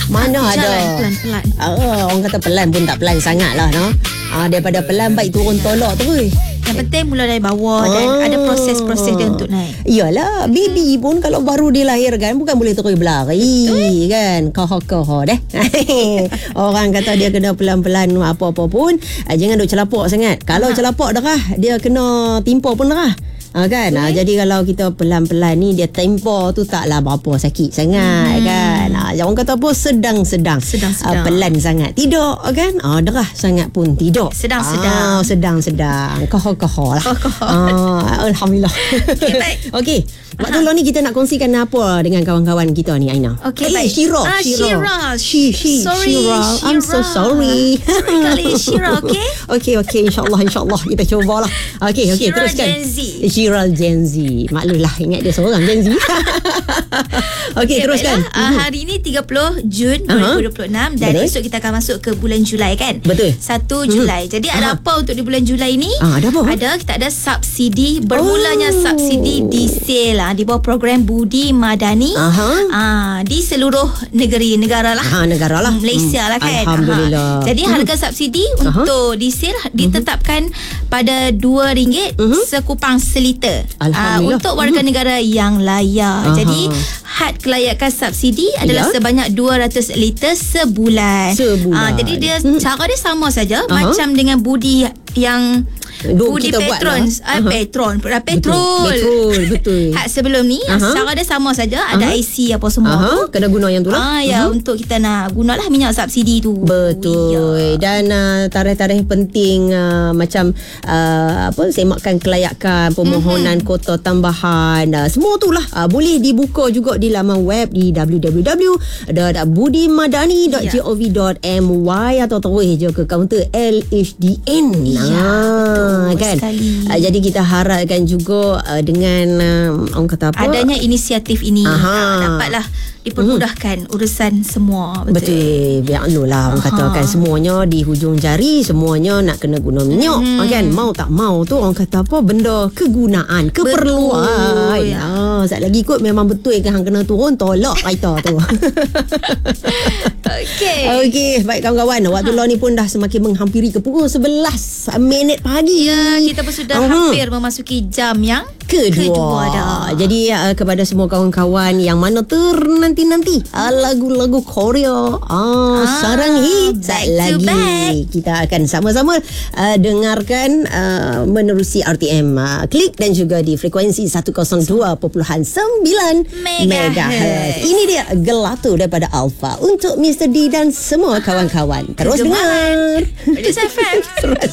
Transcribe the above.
Mana ada jalan pelan-pelan. Orang kata pelan pun tak pelan sangat lah, no? Daripada pelan baik turun tolak terus. Yang penting mula dari bawah dan ada proses-proses dia untuk naik. Iyalah, baby pun kalau baru dilahirkan bukan boleh terus berlari kan. Koho-koho deh. Orang kata dia kena pelan-pelan apa-apa pun, jangan duk celapok sangat. Kalau celapok darah, dia kena timpa pun darah. Kan? Jadi kalau kita pelan-pelan ni, dia tempo tu taklah berapa sakit sangat kan. Orang kata apa, sedang-sedang. Pelan sangat tidak kan. Derah sangat pun tidak. Sedang-sedang. Sedang-sedang. Koho-koho lah. Alhamdulillah. Okay, baik. Okey. Waktu ni kita nak kongsikan apa dengan kawan-kawan kita ni, Aina? Okey, baik. Shira. Sorry, I'm so sorry. Sorry kali Shira, okey? Okey, insyaAllah kita cubalah. Okey, teruskan. Shira Gen Z. Maklumlah, ingat dia seorang Gen Z. Okey, teruskan. Hari ni 30 Jun 2026 dan esok kita akan masuk ke bulan Julai kan? Betul. 1 Julai. Jadi ada apa untuk di bulan Julai ni? Ada apa? Kita ada subsidi. Bermulanya subsidi di sale lah, di bawah program Budi Madani di seluruh negara lah. Malaysia lah kan. Alhamdulillah. Jadi harga subsidi untuk di sale ditetapkan pada RM2 sekupang seliter. Untuk warga negara yang layak. Jadi had kelayakan subsidi adalah sebanyak 200 liter sebulan. Jadi dia cara dia sama saja macam dengan Budi yang Budi Petron Betul. Hak sebelum ni cara dia sama saja, ada IC apa semua tu. Kena guna yang tu lah. Untuk kita nak gunalah minyak subsidi tu. Betul. Dan tarikh-tarikh penting macam semakan kelayakan, permohonan kota tambahan, semua tu lah boleh dibuka juga di laman web di www.budimadani.gov.my atau terus je ke kaunter LHDN. Kan? Jadi kita harapkan juga dengan orang kata apa, adanya inisiatif ini dapatlah dipermudahkan urusan semua. Betul. Biarlah orang katakan semuanya di hujung jari, semuanya nak kena guna minyak kan. Mau tak mau tu orang kata apa, benda kegunaan, keperluan. Sat lagi kot memang betul kan, hang kena turun tolak kereta tu. Okey, baik kawan-kawan, waktu ni pun dah semakin menghampiri ke pukul 11 minit pagi. Ya, kita pun sudah hampir memasuki jam yang kedua dah. Jadi kepada semua kawan-kawan yang mana nanti lagu-lagu Korea sarang hit lagi, kita akan sama-sama dengarkan menerusi RTM Klik dan juga di frekuensi 102.9 MHz. Ini dia Gelatu daripada Alpha untuk Mr. D dan semua kawan-kawan. Terus dengar. It's FM.